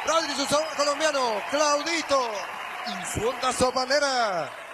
Rodri, su sabor colombiano, Claudito y su onda sopanera.